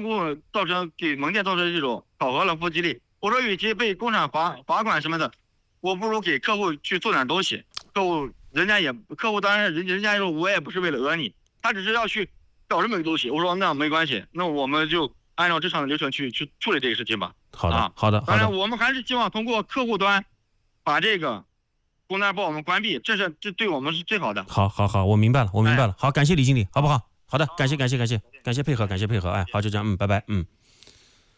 部给门店造成这种考核了不吉利。我说，与其被工厂罚款什么的，我不如给客户去做点东西。客户当然人家说我也不是为了讹你，他只是要去搞这么个东西。我说那没关系，那我们就按照正常的流程去处理这个事情吧。 好的，好的。 当然，我们还是希望通过客户端把这个工单帮我们关闭，这对我们是最好的。 好，我明白了。好，感谢李经理，好不好？好的，感谢配合，哎，好，就这样，拜拜，